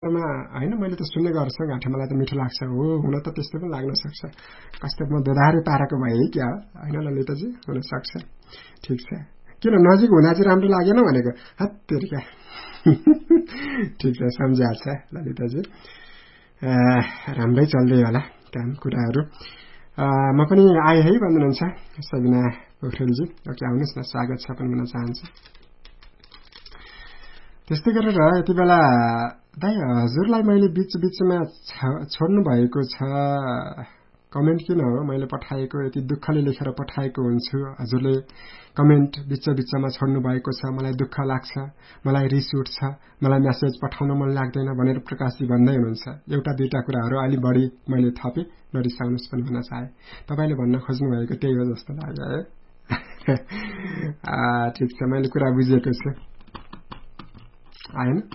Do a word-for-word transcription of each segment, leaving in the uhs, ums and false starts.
वास्तवमा हैन मैले त सुन्ने गर्छु गाँठा मलाई त मिठो लाग्छ हो हुन त त्यस्तो पनि लाग्न सक्छ कस्तो म दोधारे पाराको भए क्या हैन ललिताजी हुन सक्छ ठीक छ किन नजिक हुन चाहिँ राम्रो लागेन भनेको हत्तेरिका ठीक छ सम्झा छ ललिताजी राम्रै चल्दै होला काम कुराहरू म पनि आए है भन्नुहुन्छ सबिना पोखरेलजी ओके आउनुहोस् न स्वागत छ पनि भन्न चाहन्छु त्यस्तै गरेर यति बेला दाइ हजुरलाई मैले बीच बीचमा छोड्नु भएको छ कमेन्ट किन हो मैले पठाएको यति दुःखले लेखेर पठाएको हुन्छु हजुरले कमेन्ट बीच बीचमा छोड्नु भएको छ मलाई दुःख लाग्छ मलाई रिस उठ्छ मलाई मेसेज पठाउन मन लाग्दैन भनेर प्रकाशजी भन्दै हुनुहुन्छ एउटा दुईटा कुराहरू अलि बढी मैले थपे नरिसाउनुस् पनि भन्न चाहे तपाईले भन्न खोज्नु भएको त्यही हो जस्तो लाग्यो है ठीक छ मैले कुरा बुझेको छु आएन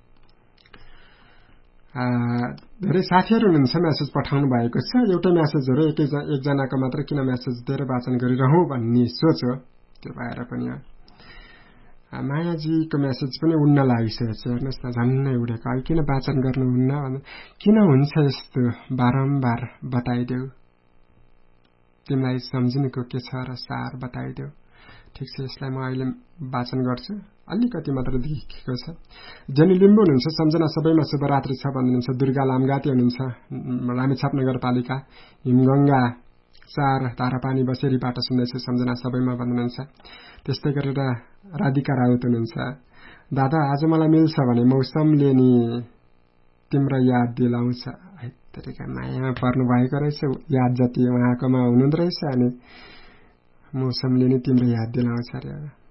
धेरै साथीहरू हुनुहुन्छ मेसेज पठाउनु भएको छ एउटा मेसेजहरू एकजनाको मात्र किन मेसेज दिएर वाचन गरिरहँ भन्ने सोच हो त्यो भएर पनि मायाजीको मेसेज पनि उड्न लागिसकेको छ हेर्नुहोस् न झन्नै उडेको अहिले किन वाचन गर्नुहुन्न भने किन हुन्छ यस्तो बारम्बार बताइदेऊ तिमीलाई सम्झिनुको के छ र सार बताइदेऊ ठीक छ यसलाई म अहिले वाचन गर्छु अलिकति मात्र देखिएको छ जनी लिम्बु हुनुहुन्छ सम्झना सबैमा शुभरात्रि छ भन्नुहुन्छ दुर्गा लामगाते हुनुहुन्छ रामेछाप नगरपालिका हिमगंगा चार धारापानी बसेरीबाट सुन्दैछु सम्झना सबैमा भन्नुहुन्छ त्यस्तै गरेर राधिका राउत हुनुहुन्छ दादा आज मलाई मिल्छ भने मौसमले नि तिम्रो याद दिलाउँछ हैतरेका मायामा पर्नु भएको रहेछ याद जति उहाँकोमा हुनुहुँदो रहेछ अनि मौसमले नि तिम्रो याद दिलाउँछ अरे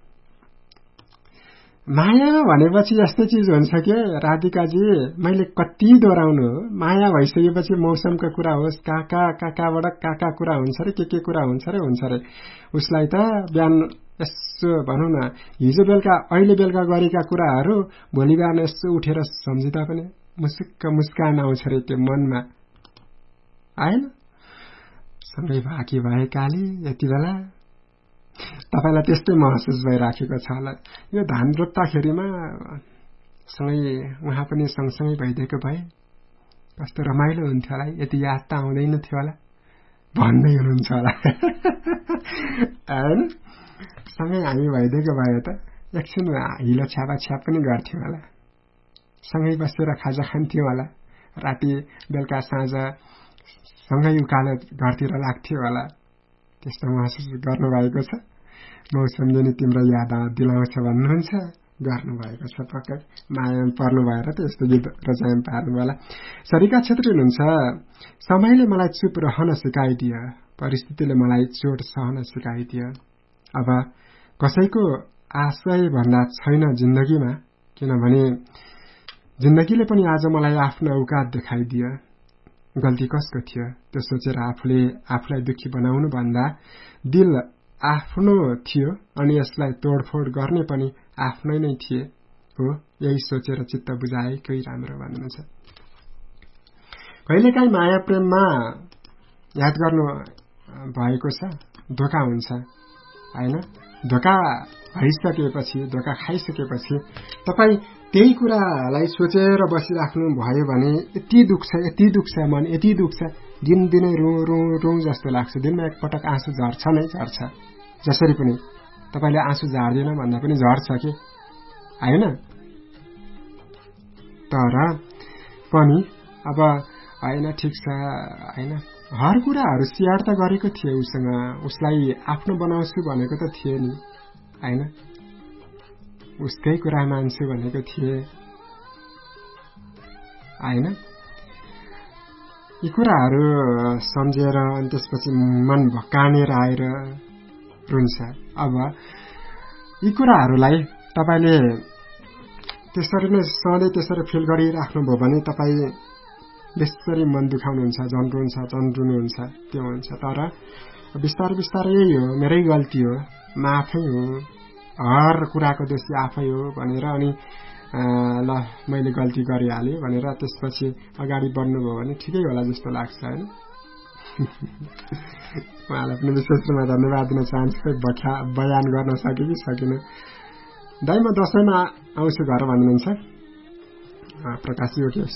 माया भनेपछि यस्तै चीज हुन्छ के राधिकाजी मैले कति दोहोऱ्याउनु हो माया भइसकेपछि मौसमको कुरा होस् काका काकाबाट काका कुरा हुन्छ रे के के कुरा हुन्छ रे हुन्छ रे उसलाई त बिहान यसो भनौं न हिजो बेलुका अहिले बेलुका गरेका कुराहरू भोलि बिहान यसो उठेर सम्झिँदा पनि मुस्क मुस्कान आउँछ रे त्यो मनमा आएन सँगै भाकी भएकाले यति बेला तपाईलाई त्यस्तै महसुस भइराखेको छ होला यो धान रोप्दाखेरिमा सँगै उहाँ पनि सँगसँगै भइदिएको भए कस्तो रमाइलो हुन्थ्यो होला यति याद त आउँदैन थियो होला भन्दै हुनुहुन्छ होला हैन सँगै हामी भइदिएको भए त एकछिन हिलो छ्यापा छ्याप पनि गर्थ्यौं होला सँगै बसेर खाजा खान्थ्यौं होला राति बेलुका साँझ सँगै उकालो घरतिर लाग्थ्यो होला त्यस्तो महसुस गर्नुभएको छ मौसमले नि तिम्रो याद दिलाउँछ भन्नुहुन्छ गर्नुभएको छ पक्कै मायामा पर्नु भएर त यस्तो गीत रचाइम पार्नु होला सरिका क्षेत्री हुनुहुन्छ समयले मलाई चुप रहन सिकाइदियो परिस्थितिले मलाई चोट सहन सिकाइदियो अब कसैको आशय भन्दा छैन जिन्दगीमा किनभने जिन्दगीले पनि आज मलाई आफ्नो औकात देखाइदियो गल्ती कसको थियो त्यो सोचेर आफूले आफूलाई दुखी बनाउनु भन्दा दिल आफ्नो थियो अनि यसलाई तोडफोड गर्ने पनि आफ्नै नै थिए हो यही सोचेर चित्त बुझाएकै राम्रो भन्नुहुन्छ कहिलेकाहीँ माया प्रेममा याद गर्नु भएको छ धोका हुन्छ हैन धोका भइसकेपछि धोका खाइसकेपछि तपाई त्यही कुरालाई सोचेर बसिराख्नु भयो भने यति दुख्छ यति दुख्छ मन यति दुख्छ दिनदिनै रो रो रो जस्तो लाग्छ दिनमा एक पटक आँसु झर्छ नै झर्छ जसरी पनि तपाईले आँसु झार्दैन भन्दा पनि झर्छ के हैन तर पनि अब हैन ठीक छ हैन हर कुराहरु शेयर त गरेको थिए उसँग उसलाई आफ्नो बनाउँछु भनेको त थिए नि हैन उसकै कुरा मान्छु भनेको थिए हैन यी कुराहरु सम्झेर अनि त्यसपछि मन भकानेर आएर रुन्छ अब यी कुराहरुलाई तपाईले त्यसरी नै सधैँ त्यसरी फिल गरिराख्नु भयो भने तपाई बेसरी मन दुखाउनुहुन्छ झन् रुन्छ झन् रुनुहुन्छ त्यो हुन्छ तर बिस्तार बिस्तार यही हो मेरै गल्ती हो म आफै हो हर कुराको दोषी आफै हो भनेर अनि ल मैले गल्ती गरिहाले भनेर त्यसपछि अगाडि बढ्नु भयो भने ठिकै होला जस्तो लाग्छ हैन मलाई पनि विशेष रूपमा धन्यवाद दिन चाहन्छु व्याख्या बयान गर्न सके कि सकिन दाइ म दशैंमा आउँछु घर भन्नुहुन्छ प्रकाश योगेश